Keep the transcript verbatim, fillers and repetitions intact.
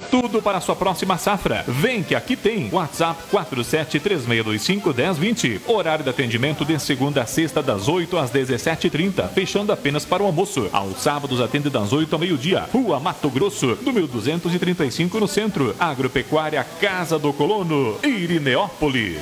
tudo para a sua próxima safra. Vem que aqui tem. WhatsApp quatro sete três seis dois cinco um zero dois zero. Horário de atendimento de segunda a sexta das oito às dezessete e trinta, fechando apenas para o almoço. Aos sábados atende das oito ao meio-dia. Rua Mato Grosso, número duzentos e trinta e cinco no centro. Agropecuária Casa do Colono, Irineópolis.